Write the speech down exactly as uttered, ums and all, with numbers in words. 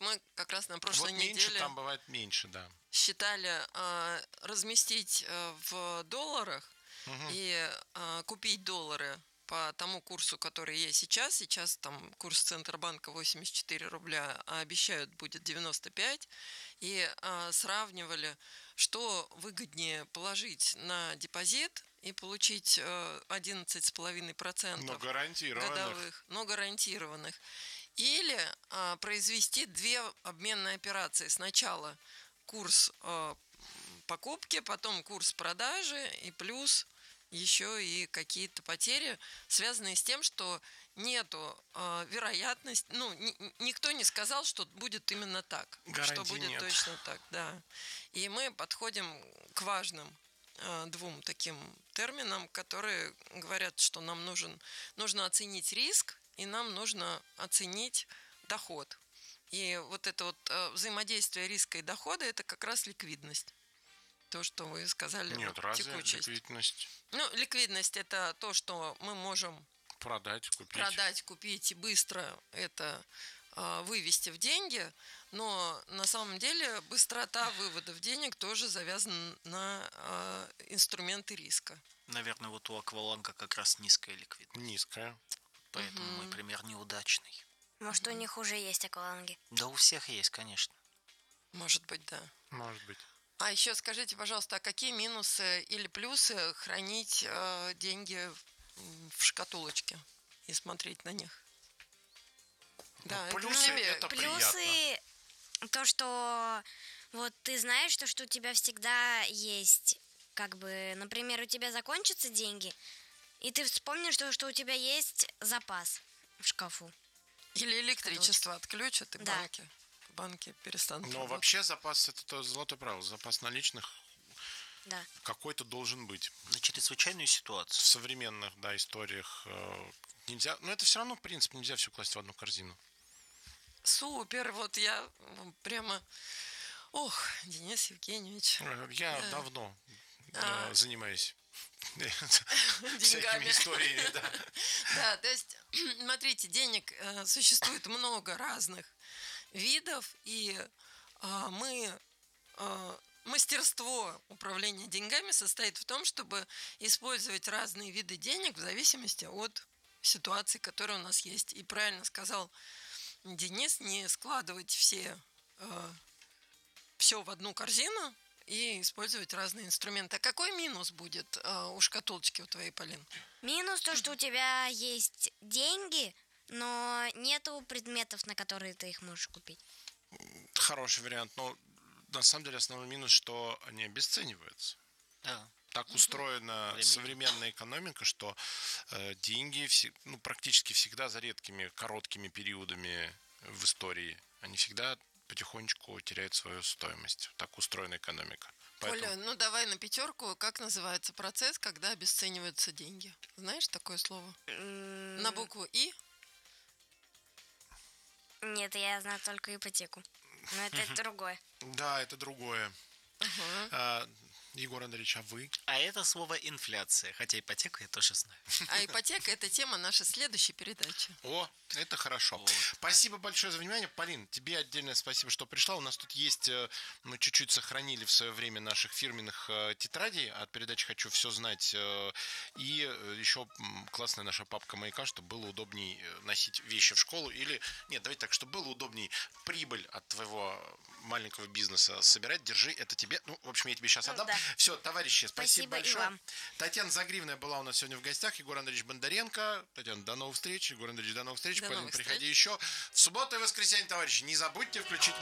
мы как раз на прошлой вот меньше, неделе там бывает меньше, да. считали э, разместить э, в долларах Угу. и э, купить доллары по тому курсу, который есть сейчас. Сейчас там курс Центробанка восемьдесят четыре рубля, а обещают будет девяносто пять. И э, сравнивали, что выгоднее положить на депозит и получить э, одиннадцать целых пять десятых процента Но гарантированных. годовых, но гарантированных. Или э, произвести две обменные операции. Сначала курс э, покупки, потом курс продажи и плюс еще и какие-то потери, связанные с тем, что нету э, вероятности, ну, ни, никто не сказал, что будет именно так, Гарантии что будет нет. точно так, да. И мы подходим к важным э, двум таким терминам, которые говорят, что нам нужен, нужно оценить риск, и нам нужно оценить доход. И вот это вот э, взаимодействие риска и дохода – это как раз ликвидность. То, что вы сказали. Нет, вот, разве текучесть. ликвидность? Ну, ликвидность – это то, что мы можем Продать, купить. продать, купить и быстро это э, вывести в деньги, но на самом деле быстрота выводов денег тоже завязана на э, инструменты риска. Наверное, вот у Акваланга как раз низкая ликвидность. Низкая. Поэтому Мгм. мой пример неудачный. Может, у них уже есть акваланги? Да у всех есть, конечно. Может быть, да. Может быть. А еще скажите, пожалуйста, а какие минусы или плюсы хранить э, деньги в шкатулочке и смотреть на них? Да, это плюсы тебе. это Плюсы то, что вот ты знаешь, то, что у тебя всегда есть, как бы, например, у тебя закончатся деньги, и ты вспомнишь, что, что у тебя есть запас в шкафу. Или электричество отключат, и Да. банки, банки перестанут Но работать. вообще запас это то золотое правило. Запас наличных Да. какой-то должен быть. На чрезвычайную В ситуацию. современных, да, историях э, нельзя. Но это все равно, в принципе, нельзя все класть в одну корзину. Супер, вот я м, прямо... Ох, Денис Евгеньевич, Э, Я Да. давно э, А. занимаюсь деньгами. всякими историями, да. Да, то есть, смотрите, денег э, существует много разных видов, и э, мы, э, мастерство управления деньгами состоит в том, чтобы использовать разные виды денег в зависимости от ситуации, которая у нас есть. И правильно сказал Денис, не складывать все, э, все в одну корзину и использовать разные инструменты. А какой минус будет э, у шкатулочки у твоей, Полин? Минус то, что у тебя есть деньги, но нету предметов, на которые ты их можешь купить. Хороший вариант, но на самом деле основной минус, что они обесцениваются. Да. Так устроена Времени. современная экономика, что э, деньги все, ну, практически всегда за редкими короткими периодами в истории, они всегда потихонечку теряют свою стоимость. Так устроена экономика. Поэтому Оля, ну давай на пятерку. Как называется процесс, когда обесцениваются деньги? Знаешь такое слово? М, На букву И? Нет, я знаю только ипотеку. Но это другое. да, это другое. Ага. А, Егор Андреевич, а вы? А это слово инфляция, хотя ипотеку я тоже знаю. А ипотека – это тема нашей следующей передачи. О, это хорошо. Вот. Спасибо большое за внимание. Полин, тебе отдельное спасибо, что пришла. У нас тут есть, э, мы чуть-чуть сохранили в свое время наших фирменных э, тетрадей от передачи «Хочу все знать». э, И э, еще м, классная наша папка «Маяка», чтобы было удобней э, носить вещи в школу. Или, нет, давайте так, чтобы было удобней прибыль от твоего маленького бизнеса собирать. Держи, это тебе. Ну, в общем, я тебе сейчас Ну отдам. да. Все, товарищи, спасибо, Спасибо и большое. вам. Татьяна Загривная была у нас сегодня в гостях. Егор Андреевич Бондаренко. Татьяна, до новых встреч. Егор Андреевич, до новых встреч. До Полин, новых приходи встреч. еще. В субботу и воскресенье, товарищи, не забудьте включить